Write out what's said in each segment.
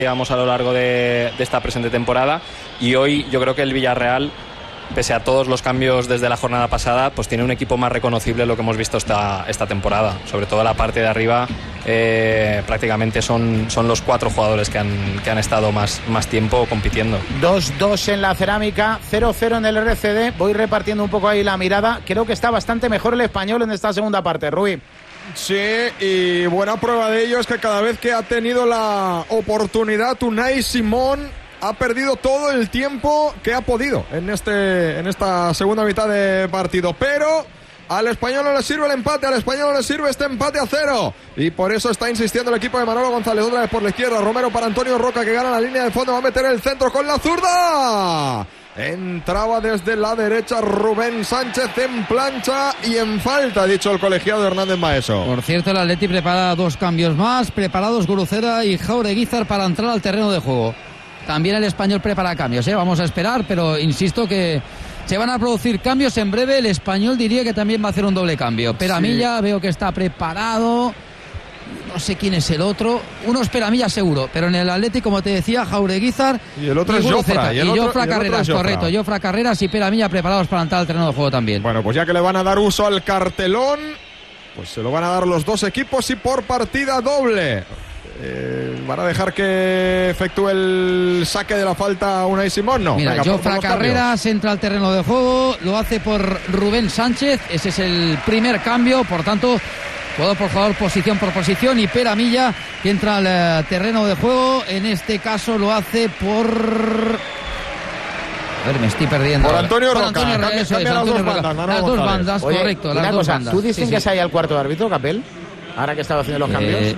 digamos, a lo largo de esta presente temporada, y hoy yo creo que el Villarreal, pese a todos los cambios desde la jornada pasada, pues tiene un equipo más reconocible de lo que hemos visto esta temporada. Sobre todo la parte de arriba, prácticamente son los 4 jugadores que han estado más tiempo compitiendo. 2-2 en la Cerámica, 0-0 en el RCD. Voy repartiendo un poco ahí la mirada. Creo que está bastante mejor el Español en esta segunda parte, Rui. Sí, y buena prueba de ello es que cada vez que ha tenido la oportunidad, Unai Simón ha perdido todo el tiempo que ha podido en esta segunda mitad de partido. Pero al Español no le sirve el empate, al Español no le sirve este empate a 0. Y por eso está insistiendo el equipo de Manolo González. Otra vez por la izquierda, Romero para Antonio Roca, que gana la línea de fondo, va a meter el centro con la zurda. Entraba desde la derecha Rubén Sánchez en plancha y en falta, ha dicho el colegiado Hernández Maeso. Por cierto, el Atleti prepara 2 cambios más, preparados Guruceta y Jaureguizar para entrar al terreno de juego. También el Español prepara cambios, vamos a esperar, pero insisto que se van a producir cambios en breve. El Español diría que también va a hacer un doble cambio. Peramilla, sí, veo que está preparado. No sé quién es el otro. Uno es Peramilla seguro, pero en el Atleti, como te decía, Jaureguizar y el otro es Jofra. Y Jofra Carreras, correcto. Jofra Carreras y Peramilla preparados para entrar al terreno de juego también. Bueno, pues ya que le van a dar uso al cartelón, pues se lo van a dar los 2 equipos y por partida doble. ¿Van a dejar que efectúe el saque de la falta Unai Simón? No. Mira, Jofra Carreras entra al terreno de juego, lo hace por Rubén Sánchez. Ese es el primer cambio, por tanto, jugador por jugador, posición por posición, y Peramilla, que entra al terreno de juego, en este caso lo hace por... A ver, me estoy perdiendo. Por Antonio Roca. Cambia las dos bandas, las dos bandas. Oye, correcto. Las dos bandas. ¿Tú distingues ahí al cuarto árbitro, Capel? Ahora que estaba haciendo los cambios.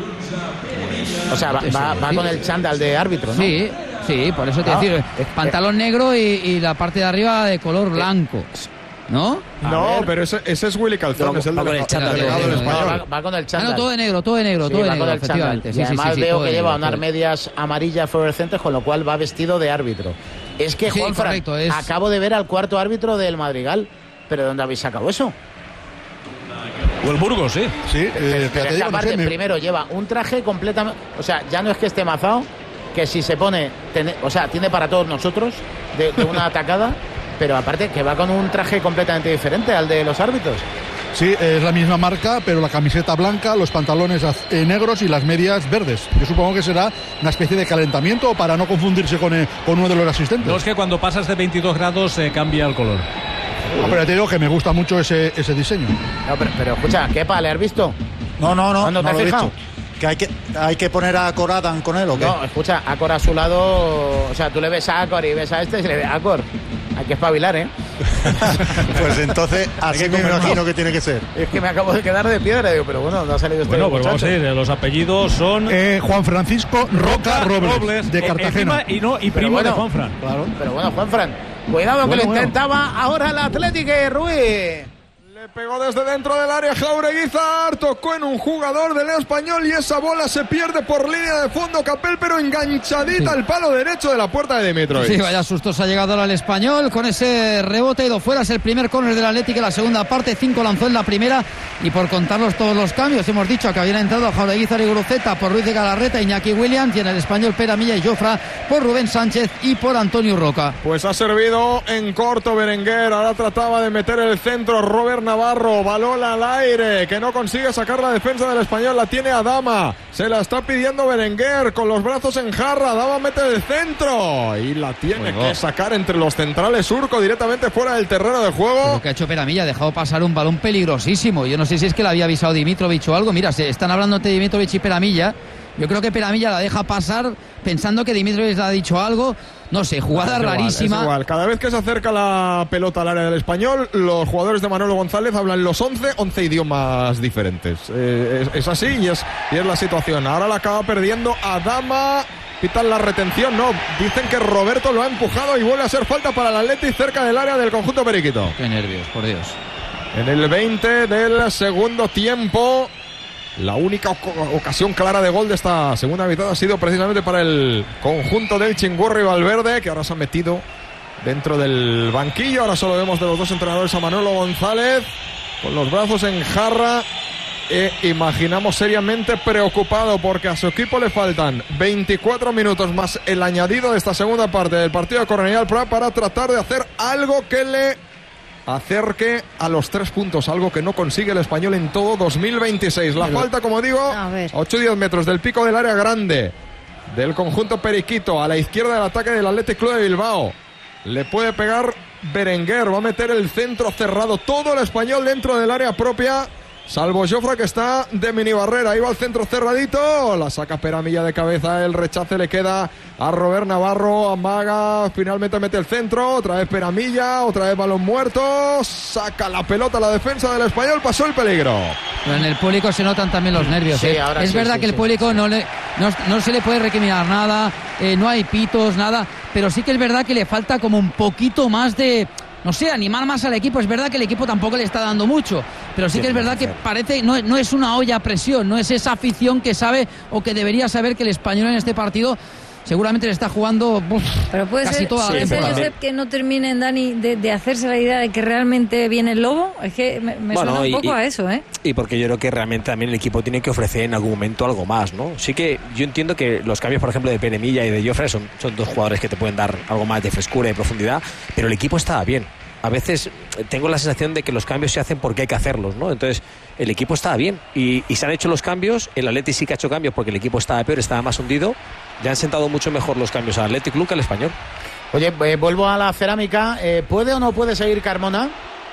O sea, va con el chándal de árbitro, ¿no? Sí, por eso te decía. Pantalón negro y la parte de arriba de color blanco. ¿No? No, pero ese es Willy Calzón, es el delegado del Español. Va con el chándal. No, todo de negro, efectivamente. Y además veo que lleva unas medias amarillas fluorescentes, con lo cual va vestido de árbitro. Es que, Juanfran, acabo de ver al cuarto árbitro del Madrigal. ¿Pero dónde habéis sacado eso? O el Burgos, sí. Pero es que aparte, primero lleva un traje completamente... O sea, ya no es que esté mazado, que si se pone... O sea, tiene para todos nosotros de una atacada, pero aparte que va con un traje completamente diferente al de los árbitros. Sí, es la misma marca, pero la camiseta blanca, los pantalones negros y las medias verdes. Yo supongo que será una especie de calentamiento para no confundirse con uno de los asistentes. No, es que cuando pasas de 22 grados cambia el color. Pero te digo que me gusta mucho ese diseño. No, pero escucha, ¿Kepa, le has visto? No. ¿Cuándo te has fijado? ¿Que hay que poner a Acor Adam con él o qué? No, escucha, Acor a su lado... O sea, tú le ves a Acor y ves a este y le ves a Acor. Hay que espabilar, ¿eh? Pues entonces, así me imagino que tiene que ser. Es que me acabo de quedar de piedra, digo, pero bueno, no ha salido este muchacho. Vamos a ir, los apellidos son... Juan Francisco Roca Robles, de Cartagena. Y primo de Juanfran. Claro. Pero bueno, Juanfran, cuidado que lo intentaba ahora el Atlético, Ruiz. Le pegó desde dentro del área Jaureguizar, tocó en un jugador del Español y esa bola se pierde por línea de fondo, Capel, pero enganchadita al palo derecho de la puerta de Dimitrovic. Sí, vaya sustos ha llegado al Español con ese rebote, ha ido fuera, es el primer córner del Atlético en la segunda parte, 5 lanzó en la primera, y por contarlos todos los cambios, hemos dicho que habían entrado Jaureguizar y Guruceta por Ruiz de Galarreta, Iñaki Williams, y en el Español Peramilla y Jofra por Rubén Sánchez y por Antonio Roca. Pues ha servido en corto Berenguer, ahora trataba de meter el centro Robert Navarro, balón al aire, que no consigue sacar la defensa del Español, la tiene Adama, se la está pidiendo Berenguer con los brazos en jarra, Adama mete el centro y la tiene que sacar entre los centrales, Urco directamente fuera del terreno de juego. Lo que ha hecho Peramilla, ha dejado pasar un balón peligrosísimo, yo no sé si es que le había avisado Dimitrovic o algo, mira, se están hablando entre Dimitrovic y Peramilla, yo creo que Peramilla la deja pasar pensando que Dimitrovic le ha dicho algo. No sé, jugada rarísima. Es igual, cada vez que se acerca la pelota al área del Español, los jugadores de Manolo González hablan los 11 idiomas diferentes. Es así y es la situación. Ahora la acaba perdiendo Adama. Pitan la retención, no. Dicen que Roberto lo ha empujado y vuelve a ser falta para el Atleti cerca del área del conjunto periquito. Qué nervios, por Dios. En el 20 del segundo tiempo. La única ocasión clara de gol de esta segunda mitad ha sido precisamente para el conjunto del Chingurri Valverde, que ahora se ha metido dentro del banquillo. Ahora solo vemos de los dos entrenadores a Manolo González con los brazos en jarra imaginamos seriamente preocupado porque a su equipo le faltan 24 minutos más el añadido de esta segunda parte del partido de Cornellà al Prat para tratar de hacer algo que le acerque a los 3 puntos, algo que no consigue el Español en todo 2026. La falta, como digo, a 8-10 metros del pico del área grande del conjunto periquito, a la izquierda del ataque del Athletic Club de Bilbao. Le puede pegar Berenguer, va a meter el centro cerrado, todo el Español dentro del área propia, salvo Jofre, que está de mini barrera. Ahí va el centro cerradito, la saca Peramilla de cabeza, el rechace le queda a Robert Navarro, amaga, finalmente mete el centro, otra vez Peramilla, otra vez balón muerto, saca la pelota a la defensa del Español, pasó el peligro. Pero en el público se notan también los nervios. Sí, ahora es sí, verdad que el público no se le puede recriminar nada, no hay pitos, nada, pero sí que es verdad que le falta como un poquito más de, no sé, animar más al equipo. Es verdad que el equipo tampoco le está dando mucho, pero sí que es verdad que parece, no es una olla a presión, no es esa afición que sabe o que debería saber que el Español en este partido seguramente le está jugando pero puede casi ser, toda la temporada. temporada. Que no terminen, Dani, de hacerse la idea de que realmente viene el lobo. Es que me suena un poco a eso, ¿eh? Y porque yo creo que realmente también el equipo tiene que ofrecer en algún momento algo más, ¿no? Sí que yo entiendo que los cambios, por ejemplo, de Peramilla y de Jofre son 2 jugadores que te pueden dar algo más de frescura y profundidad, pero el equipo estaba bien. A veces tengo la sensación de que los cambios se hacen porque hay que hacerlos, ¿no? Entonces, el equipo estaba bien y se han hecho los cambios. El Atleti sí que ha hecho cambios porque el equipo estaba peor, estaba más hundido. Ya han sentado mucho mejor los cambios al Athletic Club que al Español. Oye, vuelvo a la cerámica. ¿Puede o no puede seguir Carmona?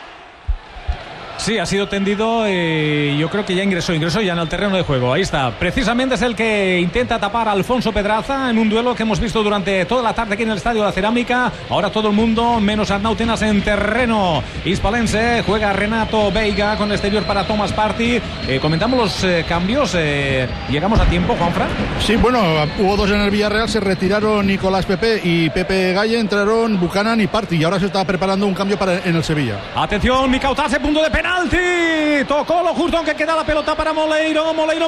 Sí, ha sido tendido, yo creo que ya ingresó ya en el terreno de juego. Ahí está, precisamente es el que intenta tapar a Alfonso Pedraza en un duelo que hemos visto durante toda la tarde aquí en el Estadio de la Cerámica. Ahora todo el mundo, menos Arnautenas, en terreno hispalense. Juega Renato Veiga con exterior para Thomas Partey. Comentamos los cambios, llegamos a tiempo, Juanfran. Sí, bueno, hubo 2 en el Villarreal, se retiraron Nicolás Pepe y Pepe Galle, entraron Buchanan y Partey, y ahora se está preparando un cambio en el Sevilla. Atención, Micautase, punto de penalti. Tocó lo justo, aunque queda la pelota para Moleiro.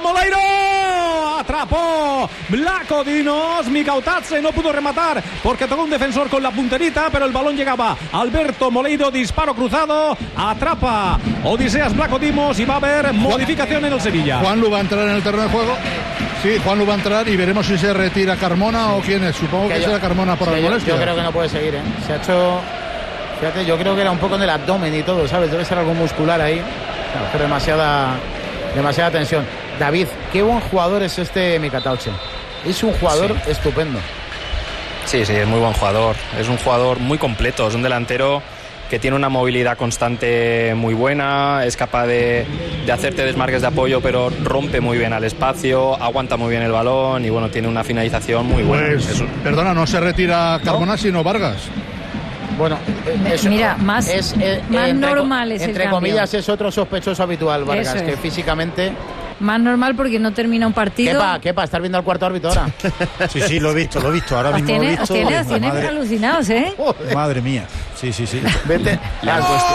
Atrapó Vlaco Dinos. Micautase no pudo rematar porque tocó un defensor con la punterita, pero el balón llegaba Alberto Moleiro, disparo cruzado, atrapa Odiseas Vlaco Dimos y va a haber modificación en el Sevilla. Juanlu va a entrar en el terreno de juego. Sí, Juanlu va a entrar y veremos si se retira Carmona o quién es. Supongo que será Carmona por la molestia. Yo creo que no puede seguir, ¿eh? Se ha hecho... Fíjate, yo creo que era un poco en el abdomen y todo, ¿sabes? Debe ser algo muscular ahí. Pero demasiada tensión. David, qué buen jugador es este Mikatauche. Es un jugador estupendo. Sí, es muy buen jugador. Es un jugador muy completo. Es un delantero que tiene una movilidad constante muy buena, es capaz de hacerte desmarques de apoyo, pero rompe muy bien al espacio, aguanta muy bien el balón y bueno, tiene una finalización muy buena. Pues, perdona, no se retira Carmona, sino Vargas. Bueno, mira, más normal es el entre cambio. comillas, es otro sospechoso habitual, Vargas, que físicamente... Más normal porque no termina un partido. ¿Qué estar viendo al cuarto árbitro ahora? Sí, lo he visto. Ahora mismo lo he visto. Os tiene alucinados, ¿eh? Madre mía. Sí. Vete. Le han puesto...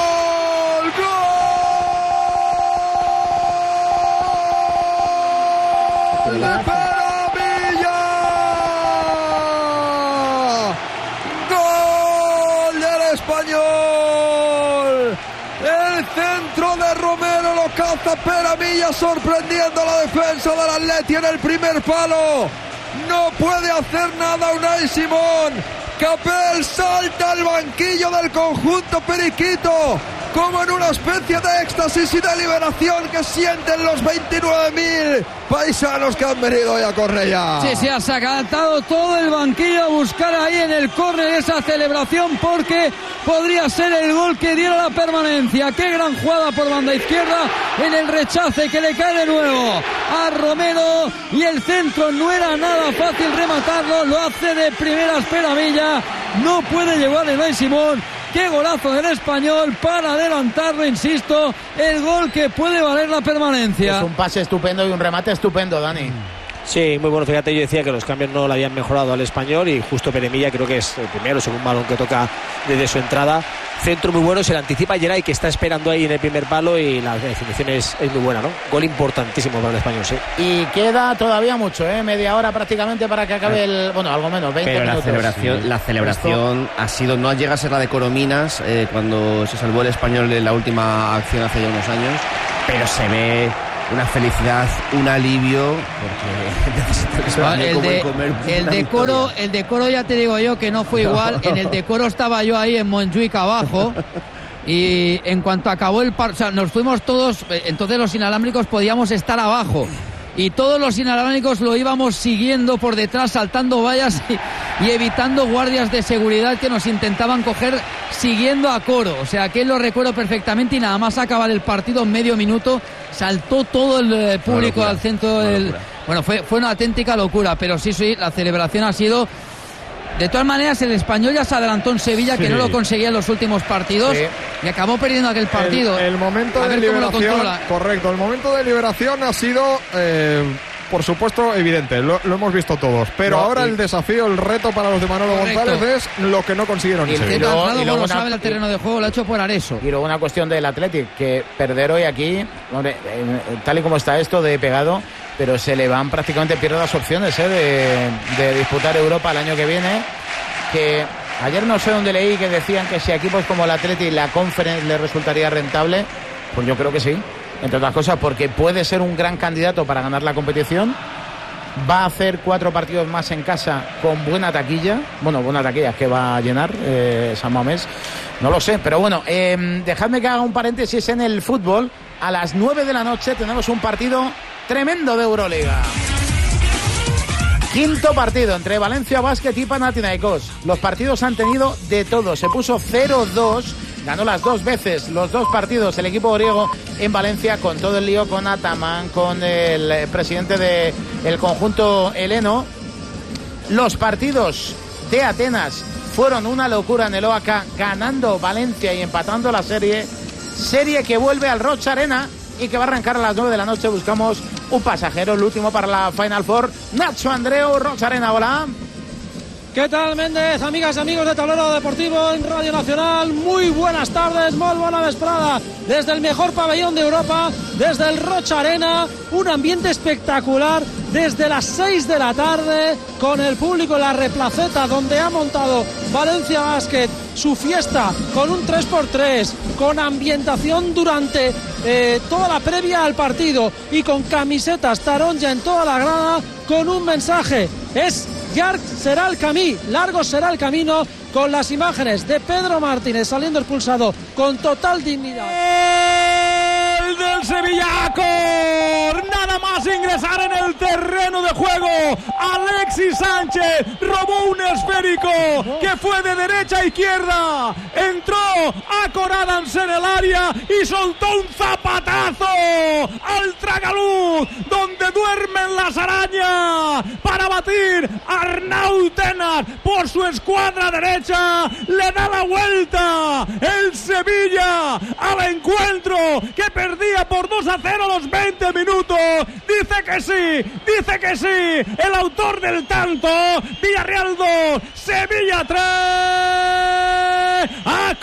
¡Gol! ¡De Peramilla! ¡Gol del Español! El centro de Romero lo caza Peramilla, sorprendiendo a la defensa del Atleti en el primer palo. No puede hacer nada Unai Simón. Capel salta al banquillo del conjunto periquito, como en una especie de éxtasis y de liberación que sienten los 29.000 paisanos que han venido hoy a Cornellà. Sí, se ha sacado todo el banquillo a buscar ahí en el córner esa celebración porque podría ser el gol que diera la permanencia. Qué gran jugada por banda izquierda en el rechace que le cae de nuevo a Romero, y el centro no era nada fácil rematarlo, lo hace de primeras Peramilla, no puede llevar el Unai Simón. Qué golazo del Español para adelantarlo, insisto, el gol que puede valer la permanencia. Es un pase estupendo y un remate estupendo, Dani. Sí, muy bueno. Fíjate, yo decía que los cambios no le habían mejorado al Español y justo Peramilla creo que es el primero, segundo balón que toca desde su entrada. Centro muy bueno, se le anticipa a Geray, que está esperando ahí en el primer palo, y la definición es muy buena, ¿no? Gol importantísimo para el Español, sí. Y queda todavía mucho, media hora prácticamente para que acabe algo menos, 20 pero minutos. La celebración ha sido, no llega a ser la de Corominas, cuando se salvó el Español en la última acción hace ya unos años, pero se ve una felicidad, un alivio, porque el decoro ya te digo yo que no fue igual. En el decoro estaba yo ahí en Montjuic abajo. Y en cuanto acabó el partido, o sea, nos fuimos todos, entonces los inalámbricos podíamos estar abajo. Y todos los inalámbricos lo íbamos siguiendo por detrás, saltando vallas y evitando guardias de seguridad que nos intentaban coger siguiendo a coro. O sea, que lo recuerdo perfectamente y nada más acabar el partido en medio minuto, saltó todo el público al centro del... Bueno, fue una auténtica locura, pero sí, la celebración ha sido... De todas maneras, el Español ya se adelantó en Sevilla, que no lo conseguía en los últimos partidos, y acabó perdiendo aquel partido. El momento de liberación, correcto, el momento de liberación ha sido, por supuesto, evidente, lo hemos visto todos. Pero ahora el desafío, el reto para los de Manolo González es lo que no consiguieron en Sevilla. Y luego lo sabe el terreno de juego, lo ha hecho por Areso. Y luego una cuestión del Athletic, que perder hoy aquí, hombre, tal y como está esto de pegado, pero se le van prácticamente, pierde las opciones de disputar Europa el año que viene, que ayer no sé dónde leí que decían que si a equipos como el Athletic y la Conference le resultaría rentable, pues yo creo que sí, entre otras cosas porque puede ser un gran candidato para ganar la competición, va a hacer 4 partidos más en casa con buena taquilla, buena taquilla que va a llenar San Mamés, no lo sé, pero bueno, dejadme que haga un paréntesis en el fútbol. A las 9 de la noche tenemos un partido tremendo de Euroliga. Quinto partido entre Valencia Basket y Panathinaikos. Los partidos han tenido de todo. Se puso 0-2. Ganó las 2 veces los 2 partidos el equipo griego en Valencia, con todo el lío con Ataman, con el presidente del conjunto heleno. Los partidos de Atenas fueron una locura en el OAK, ganando Valencia y empatando la serie que vuelve al Roig Arena y que va a arrancar a las 9 de la noche. Buscamos un pasajero, el último para la Final Four. Nacho Andreu, Roig Arena, hola. ¿Qué tal, Méndez? Amigas y amigos de Tablero Deportivo en Radio Nacional, muy buenas tardes, molt bona vesprada desde el mejor pabellón de Europa, desde el Roig Arena, un ambiente espectacular desde las 6 de la tarde, con el público en la replaceta donde ha montado Valencia Basket su fiesta, con un 3x3, con ambientación durante toda la previa al partido y con camisetas taronja en toda la grada, con un mensaje: llarg será el camí, largo será el camino, con las imágenes de Pedro Martínez saliendo expulsado con total dignidad. El del Sevilla, nada más ingresar en el terreno de juego, Alexis Sánchez robó un esférico que fue de derecha a izquierda, entró Akor Adams en el área y soltó un zapatazo al tragaluz donde duermen las arañas para batir a Arnau Tenas por su escuadra derecha. Le da la vuelta el Sevilla al encuentro que perdía por 2-0 a los 20 minutos. Dice que sí, el autor del tanto. Villarreal 2, Sevilla 3,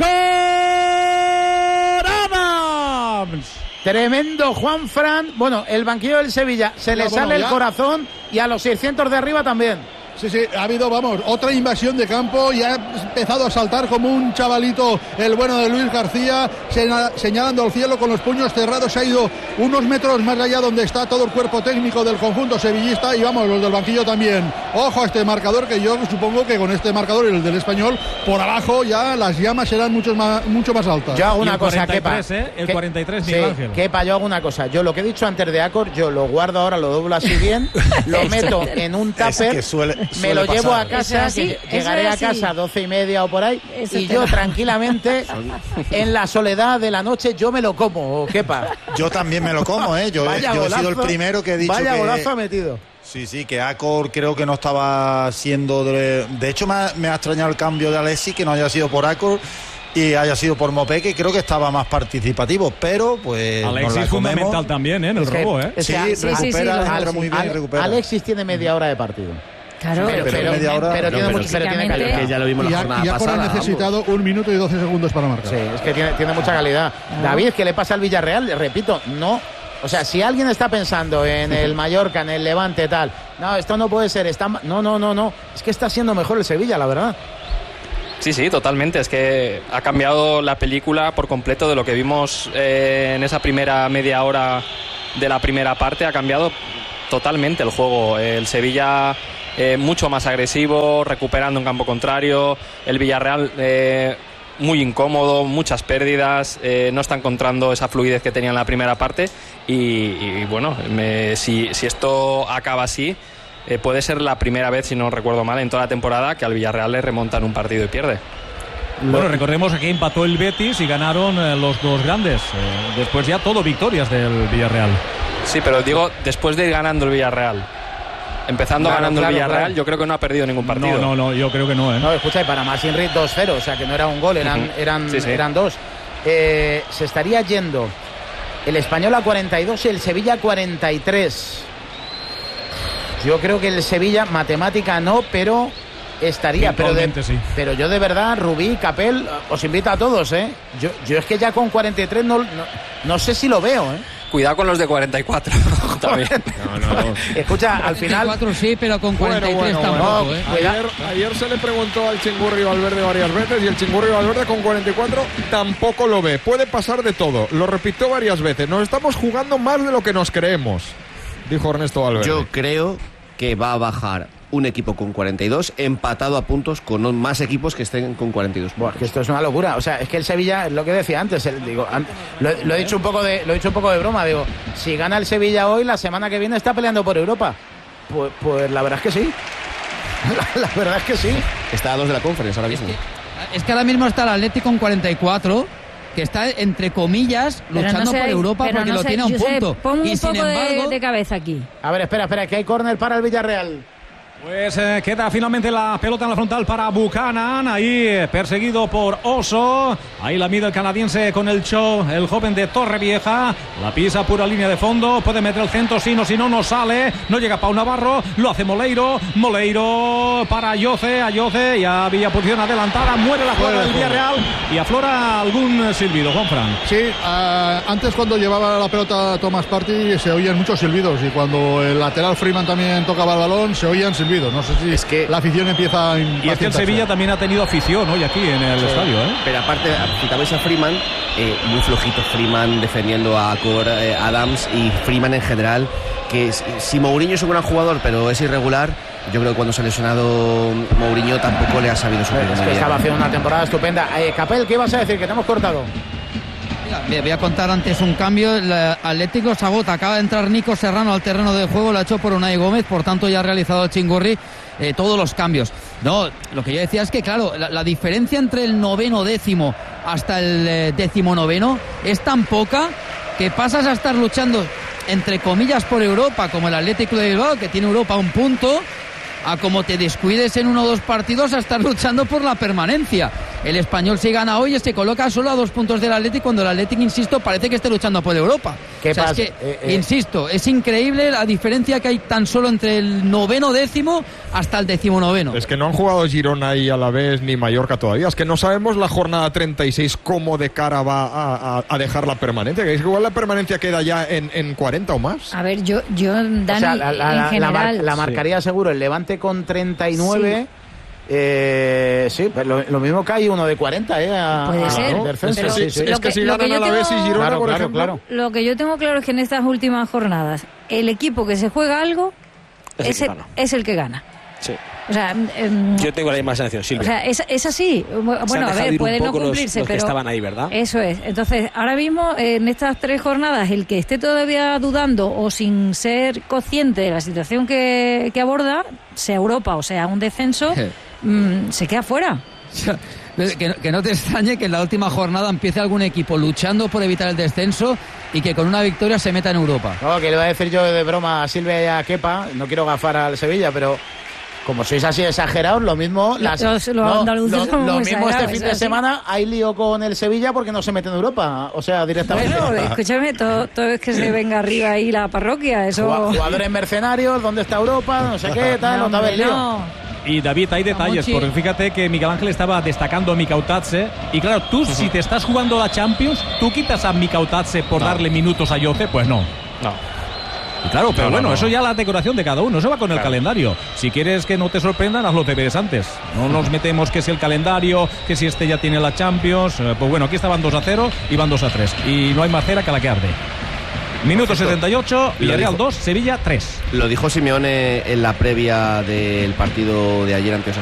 Akor Adams. Tremendo Juanfran. Bueno, el banquillo del Sevilla se le sale el corazón, y a los 600 de arriba también. Sí, ha habido, otra invasión de campo y ha empezado a saltar como un chavalito el bueno de Luis García, señalando al cielo con los puños cerrados. Se ha ido unos metros más allá donde está todo el cuerpo técnico del conjunto sevillista y los del banquillo también. Ojo a este marcador, que yo supongo que con este marcador y el del Español, por abajo ya las llamas serán mucho más altas. Yo hago una cosa, 43, Kepa. El 43, Miguel Ángel. Kepa, yo hago una cosa. Yo lo que he dicho antes de Akor, yo lo guardo ahora, lo doblo así bien, lo meto en un tupper, me lo llevo a casa, que llegaré a casa a 12:30 o por ahí, y yo tranquilamente, en la soledad de la noche, yo me lo como, Kepa. Yo también me lo como, Yo he sido el primero que he dicho vaya golazo ha metido. Sí, que Akor creo que no estaba siendo... De hecho, me ha extrañado el cambio de Alexis, que no haya sido por Akor y haya sido por Mopé, que creo que estaba más participativo, pero pues Alexis fundamental también, en el robo, Sí, recupera muy bien, recupera. Alexis tiene media hora de partido. Claro, pero tiene calidad. Que ya lo vimos la jornada pasada. Y ha necesitado 1 minuto y 12 segundos para marcar. Sí, es que tiene mucha calidad. David, ¿qué le pasa al Villarreal? Repito, no. O sea, si alguien está pensando en el Mallorca, en el Levante, tal, no, esto no puede ser. No. Es que está siendo mejor el Sevilla, la verdad. Sí, totalmente. Es que ha cambiado la película por completo de lo que vimos en esa primera media hora de la primera parte. Ha cambiado totalmente el juego. El Sevilla mucho más agresivo, recuperando en campo contrario. El Villarreal muy incómodo, muchas pérdidas. No está encontrando esa fluidez que tenía en la primera parte. Y bueno, si esto acaba así... puede ser la primera vez, si no recuerdo mal, en toda la temporada que al Villarreal le remontan un partido y pierde. Bueno, recordemos que aquí empató el Betis y ganaron los dos grandes. Después ya todo victorias del Villarreal. Sí, pero digo, después de ir ganando el Villarreal. Empezando ganando el Villarreal, yo creo que no ha perdido ningún partido. No, yo creo que no. No, escucha, y para Masinri 2-0, o sea que no era un gol, eran dos. Se estaría yendo el Español a 42 y el Sevilla a 43. Yo creo que el Sevilla, matemática no, pero estaría. Pero yo de verdad, Rubí, Capel, os invito a todos, ¿eh? Yo es que ya con 43 no sé si lo veo, ¿eh? Cuidado con los de 44 también. No. Escucha, al final... 44 sí, pero con 43 tampoco, ¿eh? Ayer se le preguntó al Chingurri Valverde varias veces y el Chingurri Valverde con 44 tampoco lo ve. Puede pasar de todo. Lo repitió varias veces. Nos estamos jugando más de lo que nos creemos, dijo Ernesto Valverde. Yo creo que va a bajar un equipo con 42 empatado a puntos con más equipos que estén con 42. Bueno, que esto es una locura. O sea, es que el Sevilla, es lo que decía antes, lo he dicho un poco de broma, digo, si gana el Sevilla hoy, la semana que viene está peleando por Europa. Pues la verdad es que sí. La verdad es que sí. Está a 2 de la Conference ahora mismo. Es que ahora mismo está el Atlético con 44, que está entre comillas luchando por Europa porque lo tiene a un punto. Pon un poco de cabeza aquí. A ver, espera, que hay córner para el Villarreal. Pues queda finalmente la pelota en la frontal para Buchanan, ahí perseguido por Oso, ahí la mide el canadiense con el show, el joven de Torrevieja, la pisa pura línea de fondo, puede meter el centro, si no, no sale, no llega Pau Navarro, lo hace Moleiro para Ayoce, ya había posición adelantada, muere la jugada del Villarreal y aflora algún silbido, Juanfran. Sí, antes cuando llevaba la pelota Thomas Partey se oían muchos silbidos y cuando el lateral Freeman también tocaba el balón se oían silbidos. No sé si es que la afición empieza a... Y es que el Sevilla también ha tenido afición hoy aquí en el estadio, ¿eh? Pero aparte, citabais a Freeman, muy flojito Freeman defendiendo a Adams y Freeman en general, que si Mourinho es un gran jugador pero es irregular, yo creo que cuando se ha lesionado Mourinho tampoco le ha sabido subir. Es que estaba haciendo una temporada estupenda. Capel, ¿qué vas a decir? Que te hemos cortado. Voy a contar antes un cambio. El Atlético se agota, acaba de entrar Nico Serrano al terreno de juego, lo ha hecho por Unai Gómez, por tanto ya ha realizado el Chingurri todos los cambios. No, lo que yo decía es que claro, la diferencia entre el 9º décimo hasta el 19º es tan poca que pasas a estar luchando entre comillas por Europa, como el Atlético de Bilbao, que tiene Europa a un punto, a como te descuides en 1 o 2 partidos a estar luchando por la permanencia. El Español, si gana hoy, se coloca solo a 2 puntos del Atlético, cuando el Atlético, insisto, parece que esté luchando por Europa. ¿Qué pasa? Es que, insisto, es increíble la diferencia que hay tan solo entre el 9º décimo hasta el 19º. Es que no han jugado Girona y Alavés ni Mallorca todavía. Es que no sabemos la jornada 36 cómo de cara va a dejar la permanencia. Que es que igual la permanencia queda ya en 40 o más. A ver, yo Dani, o sea, en general... la marcaría seguro el Levante con 39... Sí. Sí, lo mismo que hay uno de 40, puede ser. Es que si ganan a la vez y Girona, por ejemplo. Claro. Lo que yo tengo claro es que en estas últimas jornadas el equipo que se juega algo es el que gana. Sí. O sea, yo tengo la misma sensación, Silvia. O sea, es así. Bueno, a ver, puede no cumplirse, los pero que estaban ahí, ¿verdad? Eso es. Entonces, ahora mismo, en estas 3 jornadas, el que esté todavía dudando o sin ser consciente de la situación que aborda, sea Europa o sea un descenso, se queda fuera. Que no te extrañe que en la última jornada empiece algún equipo luchando por evitar el descenso y que con una victoria se meta en Europa. No, que le iba a decir yo de broma a Silvia y a Kepa, no quiero gafar al Sevilla, pero como sois así exagerados, lo mismo lo mismo este fin de semana hay lío con el Sevilla porque no se mete en Europa, o sea, directamente. Bueno, escúchame, todo es que se venga arriba ahí la parroquia, eso. Jugadores mercenarios, ¿dónde está Europa? No sé qué, tal, no te lío. Y David, hay detalles, porque fíjate que Miguel Ángel estaba destacando a Mikautadze, y claro, tú si te estás jugando la Champions, ¿tú quitas a Mikautadze por darle minutos a Ayoce? Pues no. Y claro, pero No. eso ya la decoración de cada uno, eso va con el calendario. Si quieres que no te sorprendan, haz los deberes antes. No nos metemos que si el calendario, que si este ya tiene la Champions. Pues bueno, aquí estaban 2-0 y van 2-3. Y no hay más cera que la que arde. Minuto 78, Villarreal 2, Sevilla 3. Lo dijo Simeone en la previa del partido de ayer ante Osasuna.